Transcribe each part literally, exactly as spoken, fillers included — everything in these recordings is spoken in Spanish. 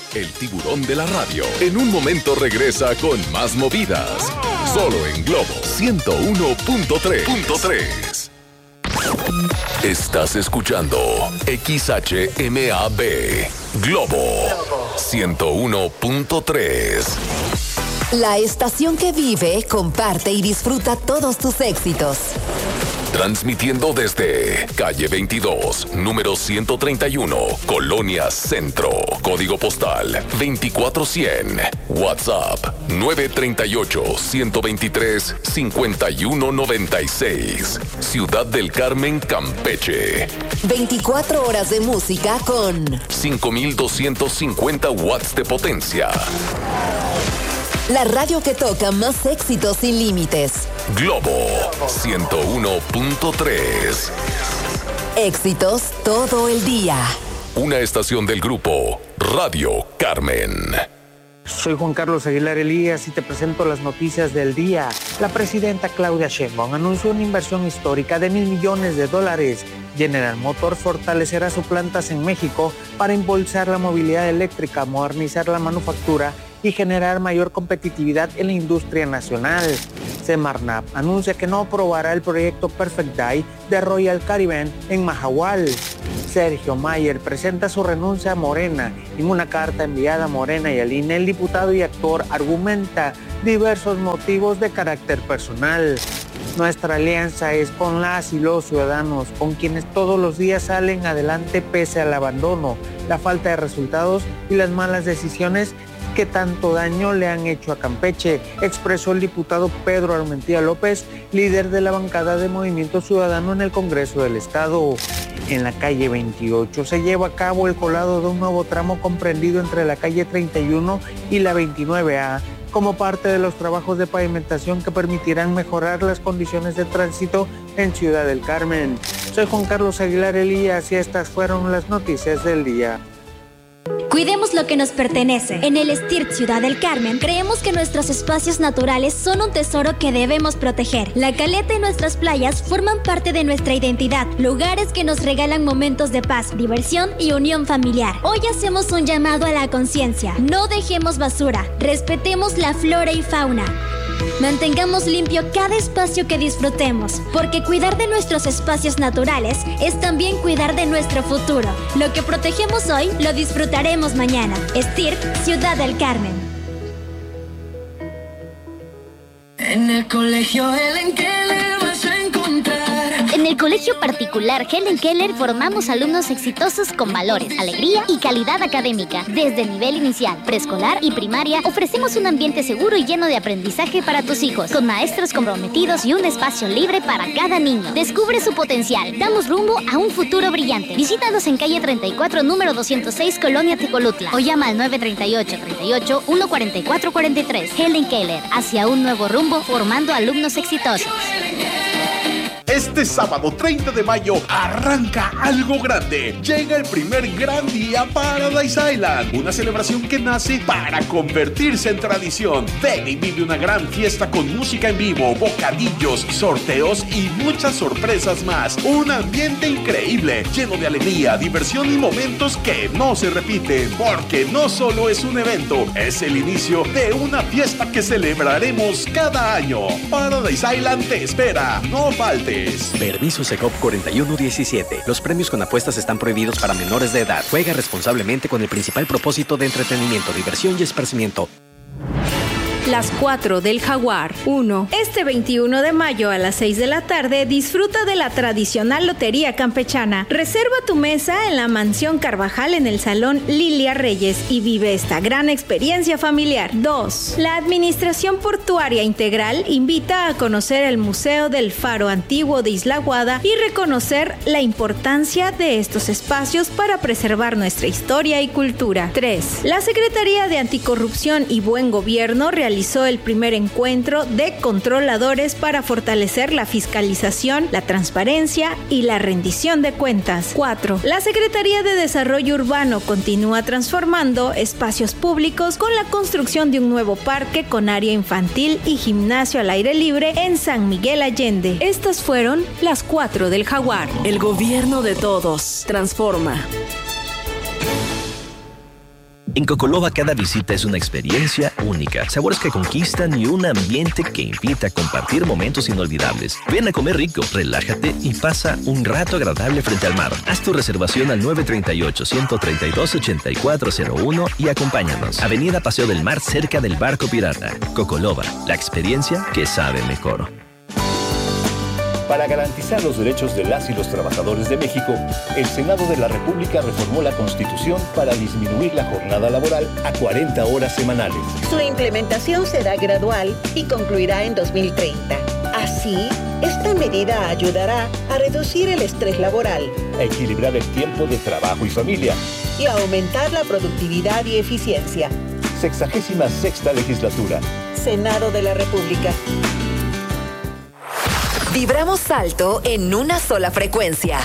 el tiburón de la radio. En un momento regresa con más movidas. Solo en Globo ciento uno punto tres. Estás escuchando X H M A B Globo ciento uno punto tres. La estación que vive, comparte y disfruta todos tus éxitos. Transmitiendo desde calle veintidós, número ciento treinta y uno, Colonia Centro. Código postal veinticuatro cien. WhatsApp nueve tres ocho, uno dos tres, cinco uno nueve seis. Ciudad del Carmen, Campeche. veinticuatro horas de música con cinco mil doscientos cincuenta watts de potencia. La radio que toca más éxitos sin límites. Globo ciento uno punto tres. Éxitos todo el día. Una estación del grupo Radio Carmen. Soy Juan Carlos Aguilar Elías y te presento las noticias del día. La presidenta Claudia Sheinbaum anunció una inversión histórica de mil millones de dólares. General Motors fortalecerá sus plantas en México para impulsar la movilidad eléctrica, modernizar la manufactura y generar mayor competitividad en la industria nacional. Semarnat anuncia que no aprobará el proyecto Perfect Day de Royal Caribbean en Mahahual. Sergio Mayer presenta su renuncia a Morena. En una carta enviada a Morena y al I N E, el diputado y actor argumenta diversos motivos de carácter personal. Nuestra alianza es con las y los ciudadanos, con quienes todos los días salen adelante pese al abandono, la falta de resultados y las malas decisiones que tanto daño le han hecho a Campeche, expresó el diputado Pedro Armentía López, líder de la bancada de Movimiento Ciudadano en el Congreso del Estado. En la calle veintiocho se lleva a cabo el colado de un nuevo tramo comprendido entre la calle treinta y uno y la veintinueve A, como parte de los trabajos de pavimentación que permitirán mejorar las condiciones de tránsito en Ciudad del Carmen. Soy Juan Carlos Aguilar Elías y estas fueron las noticias del día. Cuidemos lo que nos pertenece. En el STIRT Ciudad del Carmen, creemos que nuestros espacios naturales son un tesoro que debemos proteger. La caleta y nuestras playas forman parte de nuestra identidad, lugares que nos regalan momentos de paz, diversión y unión familiar. Hoy hacemos un llamado a la conciencia. No dejemos basura, respetemos la flora y fauna. Mantengamos limpio cada espacio que disfrutemos, porque cuidar de nuestros espacios naturales es también cuidar de nuestro futuro. Lo que protegemos hoy, lo disfrutaremos mañana. STIRT, Ciudad del Carmen. En el colegio Helen Keller vas a encontrar. En el colegio particular Helen Keller formamos alumnos exitosos con valores, alegría y calidad académica. Desde el nivel inicial, preescolar y primaria, ofrecemos un ambiente seguro y lleno de aprendizaje para tus hijos, con maestros comprometidos y un espacio libre para cada niño. Descubre su potencial. Damos rumbo a un futuro brillante. Visítanos en calle treinta y cuatro, número doscientos seis, Colonia Tecolutla, o llama al nueve tres ocho, treinta y ocho, uno cuarenta y cuatro cuarenta y tres. Helen Keller, hacia un nuevo rumbo, formando alumnos exitosos. Este sábado treinta de mayo arranca algo grande. Llega el primer gran día Paradise Island, una celebración que nace para convertirse en tradición. Ven y vive una gran fiesta con música en vivo, bocadillos, sorteos y muchas sorpresas más. Un ambiente increíble, lleno de alegría, diversión y momentos que no se repiten, porque no solo es un evento, es el inicio de una fiesta que celebraremos cada año. Paradise Island te espera, no faltes. Permiso SECOP cuarenta y uno diecisiete. Los premios con apuestas están prohibidos para menores de edad. Juega responsablemente con el principal propósito de entretenimiento, diversión y esparcimiento. Las cuatro del Jaguar. uno. Este veintiuno de mayo a las seis de la tarde disfruta de la tradicional lotería campechana. Reserva tu mesa en la Mansión Carvajal en el Salón Lilia Reyes y vive esta gran experiencia familiar. dos. La Administración Portuaria Integral invita a conocer el Museo del Faro Antiguo de Isla Guada y reconocer la importancia de estos espacios para preservar nuestra historia y cultura. tres. La Secretaría de Anticorrupción y Buen Gobierno realiza realizó el primer encuentro de controladores para fortalecer la fiscalización, la transparencia y la rendición de cuentas. cuatro. La Secretaría de Desarrollo Urbano continúa transformando espacios públicos con la construcción de un nuevo parque con área infantil y gimnasio al aire libre en San Miguel Allende. Estas fueron las cuatro del Jaguar. El gobierno de todos transforma. En Cocoloba cada visita es una experiencia única, sabores que conquistan y un ambiente que invita a compartir momentos inolvidables. Ven a comer rico, relájate y pasa un rato agradable frente al mar. Haz tu reservación al nueve tres ocho, uno tres dos, ocho cuatro cero uno y acompáñanos. Avenida Paseo del Mar, cerca del Barco Pirata. Cocoloba, la experiencia que sabe mejor. Para garantizar los derechos de las y los trabajadores de México, el Senado de la República reformó la Constitución para disminuir la jornada laboral a cuarenta horas semanales. Su implementación será gradual y concluirá en dos mil treinta. Así, esta medida ayudará a reducir el estrés laboral, a equilibrar el tiempo de trabajo y familia y a aumentar la productividad y eficiencia. Sexagésima sexta legislatura. Senado de la República. Vibramos alto en una sola frecuencia.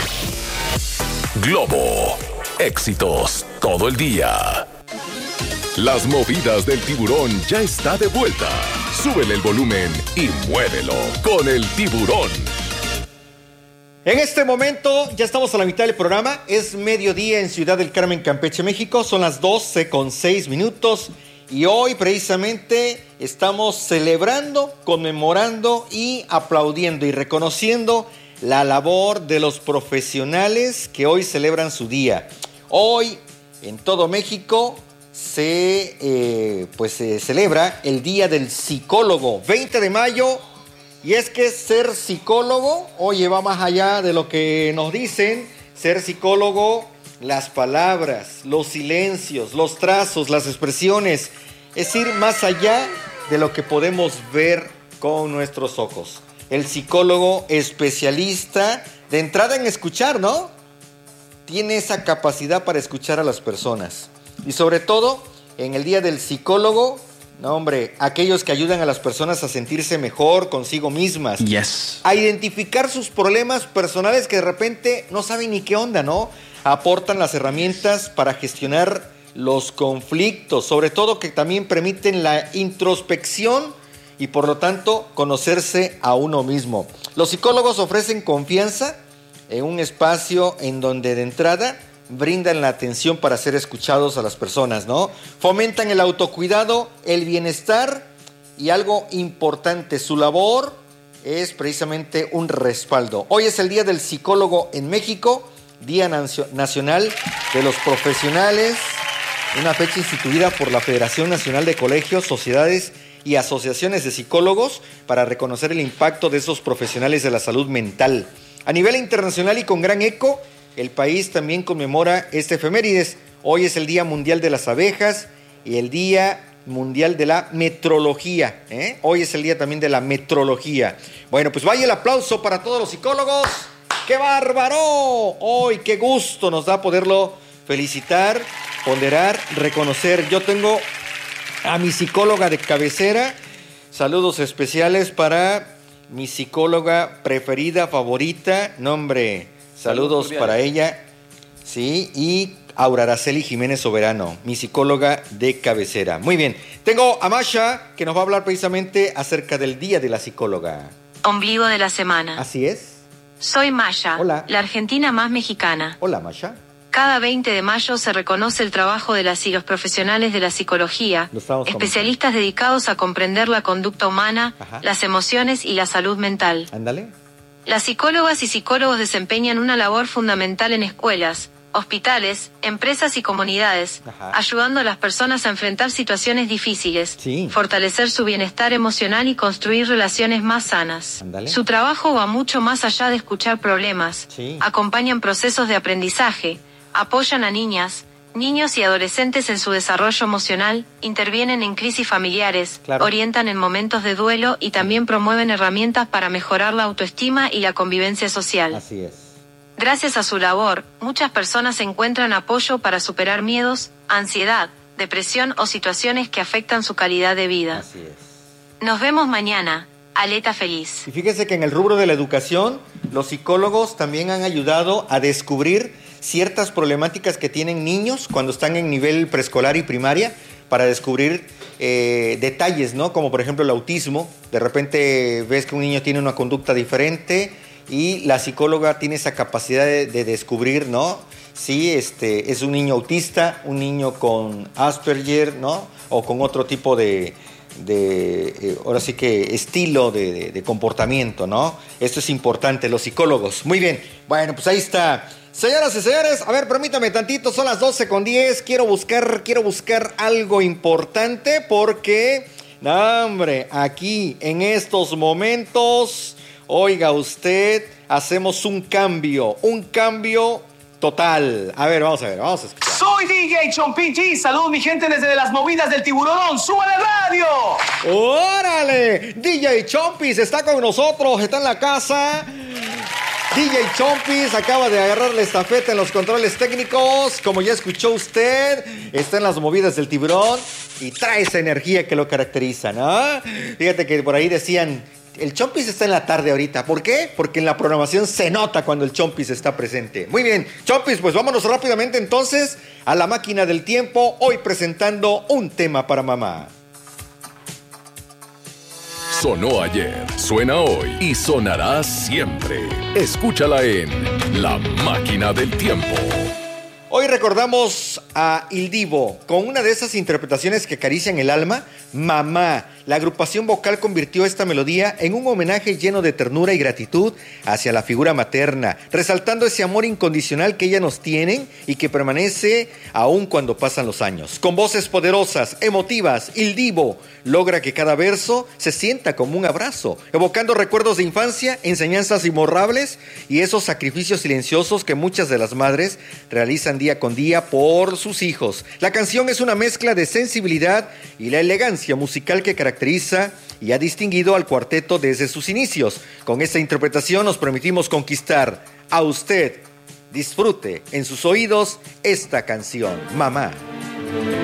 Globo. Éxitos todo el día. Las movidas del tiburón ya está de vuelta. Súbele el volumen y muévelo con el tiburón. En este momento ya estamos a la mitad del programa. Es mediodía en Ciudad del Carmen, Campeche, México. Son las doce con seis minutos. Y hoy precisamente estamos celebrando, conmemorando y aplaudiendo y reconociendo la labor de los profesionales que hoy celebran su día. Hoy en todo México se, eh, pues, se celebra el Día del Psicólogo, veinte de mayo. Y es que ser psicólogo, oye, va más allá de lo que nos dicen. Ser psicólogo, las palabras, los silencios, los trazos, las expresiones, es ir más allá de lo que podemos ver con nuestros ojos. El psicólogo especialista de entrada en escuchar, ¿no? Tiene esa capacidad para escuchar a las personas. Y sobre todo, en el Día del Psicólogo, no, hombre, aquellos que ayudan a las personas a sentirse mejor consigo mismas. Yes. A identificar sus problemas personales que de repente no saben ni qué onda, ¿no? Aportan las herramientas para gestionar los conflictos, sobre todo que también permiten la introspección y por lo tanto conocerse a uno mismo. Los psicólogos ofrecen confianza en un espacio en donde de entrada brindan la atención para ser escuchados a las personas, ¿no? Fomentan el autocuidado, el bienestar y algo importante, su labor es precisamente un respaldo. Hoy es el Día del Psicólogo en México, Día Nacional de los Profesionales, una fecha instituida por la Federación Nacional de Colegios, Sociedades y Asociaciones de Psicólogos para reconocer el impacto de esos profesionales de la salud mental. A nivel internacional y con gran eco, el país también conmemora este efemérides. Hoy es el Día Mundial de las Abejas y el Día Mundial de la Metrología, ¿eh? Hoy es el día también de la metrología. Bueno, pues vaya el aplauso para todos los psicólogos. ¡Qué bárbaro! Hoy, qué gusto nos da poderlo felicitar, ponderar, reconocer. Yo tengo a mi psicóloga de cabecera. Saludos especiales para mi psicóloga preferida, favorita. Nombre, saludos, saludos para ella. Sí, y Aura Araceli Jiménez Soberano, mi psicóloga de cabecera. Muy bien, tengo a Masha que nos va a hablar precisamente acerca del Día de la Psicóloga. Ombligo de la semana. Así es. Soy Masha, Hola. La argentina más mexicana. Hola, Masha. Cada veinte de mayo se reconoce el trabajo de las y los profesionales de la psicología, especialistas dedicados a comprender la conducta humana, Ajá. las emociones y la salud mental. Ándale. Las psicólogas y psicólogos desempeñan una labor fundamental en escuelas, hospitales, empresas y comunidades, Ajá. ayudando a las personas a enfrentar situaciones difíciles, sí. fortalecer su bienestar emocional y construir relaciones más sanas. Ándale. Su trabajo va mucho más allá de escuchar problemas, sí. acompañan procesos de aprendizaje, apoyan a niñas, niños y adolescentes en su desarrollo emocional, intervienen en crisis familiares, claro. orientan en momentos de duelo y también promueven herramientas para mejorar la autoestima y la convivencia social. Así es. Gracias a su labor, muchas personas encuentran apoyo para superar miedos, ansiedad, depresión o situaciones que afectan su calidad de vida. Así es. Nos vemos mañana. Aleta feliz. Y fíjese que en el rubro de la educación, los psicólogos también han ayudado a descubrir ciertas problemáticas que tienen niños cuando están en nivel preescolar y primaria, para descubrir eh, detalles, ¿no? Como por ejemplo el autismo. De repente ves que un niño tiene una conducta diferente y la psicóloga tiene esa capacidad de, de descubrir, ¿no? si este, es un niño autista, un niño con Asperger, ¿no? O con otro tipo de, de eh, ahora sí que estilo de, de, de comportamiento, ¿no? Esto es importante, los psicólogos. Muy bien, bueno, pues ahí está. Señoras y señores, a ver, permítame tantito, son las doce con diez, quiero buscar, quiero buscar algo importante porque, no, hombre, aquí en estos momentos, oiga usted, hacemos un cambio, un cambio total. A ver, vamos a ver, vamos a escuchar. Soy D J Chompichi, salud mi gente desde las movidas del tiburón, ¡súbale radio! ¡Órale! D J Chompis está con nosotros, está en la casa. D J Chompis acaba de agarrar la estafeta en los controles técnicos, como ya escuchó usted, está en las movidas del tiburón y trae esa energía que lo caracteriza, ¿no? Fíjate que por ahí decían, el Chompis está en la tarde ahorita. ¿Por qué? Porque en la programación se nota cuando el Chompis está presente. Muy bien, Chompis, pues vámonos rápidamente entonces a la máquina del tiempo, hoy presentando un tema para mamá. Sonó ayer, suena hoy y sonará siempre. Escúchala en La Máquina del Tiempo. Hoy recordamos a Il Divo con una de esas interpretaciones que acarician el alma, Mamá. La agrupación vocal convirtió esta melodía en un homenaje lleno de ternura y gratitud hacia la figura materna, resaltando ese amor incondicional que ellas nos tienen y que permanece aún cuando pasan los años. Con voces poderosas, emotivas, Il Divo logra que cada verso se sienta como un abrazo, evocando recuerdos de infancia, enseñanzas imborrables y esos sacrificios silenciosos que muchas de las madres realizan día con día por sus hijos. La canción es una mezcla de sensibilidad y la elegancia musical que caracteriza y ha distinguido al cuarteto desde sus inicios. Con esta interpretación nos permitimos conquistar a usted. Disfrute en sus oídos esta canción, Mamá.